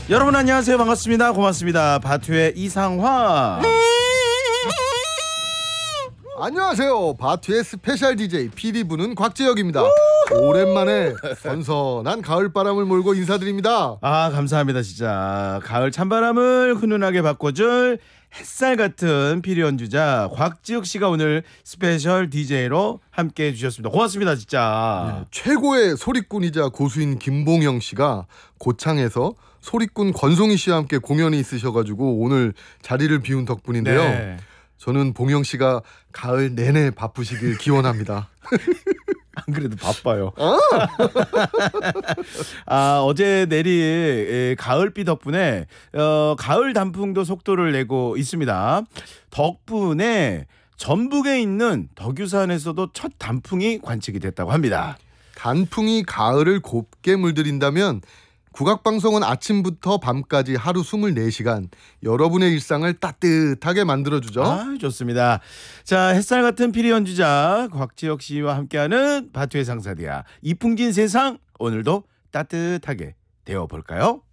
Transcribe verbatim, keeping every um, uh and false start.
여러분 안녕하세요. 반갑습니다. 고맙습니다. 바투의 이상화. 안녕하세요. 바투의 스페셜 디제이 피디 부는 곽재혁입니다. 오랜만에 선선한 가을바람을 몰고 인사드립니다. 아 감사합니다. 진짜 가을 찬바람을 훈훈하게 바꿔줄 햇살 같은 피리 연주자 곽지혁 씨가 오늘 스페셜 디제이로 함께해 주셨습니다. 고맙습니다. 진짜. 네, 최고의 소리꾼이자 고수인 김봉영 씨가 고창에서 소리꾼 권송희 씨와 함께 공연이 있으셔가지고 오늘 자리를 비운 덕분인데요. 네. 저는 봉영 씨가 가을 내내 바쁘시길 기원합니다. 안 그래도 바빠요. 아 어제 내린 에, 가을비 덕분에 어, 가을 단풍도 속도를 내고 있습니다. 덕분에 전북에 있는 덕유산에서도 첫 단풍이 관측이 됐다고 합니다. 단풍이 가을을 곱게 물들인다면 국악방송은 아침부터 밤까지 하루 이십사 시간 여러분의 일상을 따뜻하게 만들어주죠. 아, 좋습니다. 자, 햇살 같은 피리 연주자 곽지혁 씨와 함께하는 바투의 상사디아 이풍진 세상 오늘도 따뜻하게 되어볼까요?